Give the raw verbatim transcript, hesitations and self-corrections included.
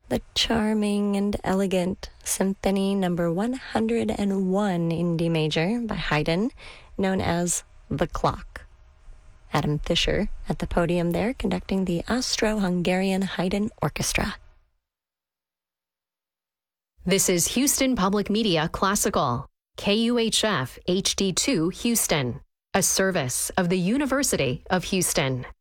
the charming and elegant Symphony Number one hundred one in D major by Haydn, known as The Clock. Adam Fischer at the podium there, conducting the Austro-Hungarian Haydn Orchestra. This is Houston Public Media Classical, K U H F H D two Houston, a service of the University of Houston.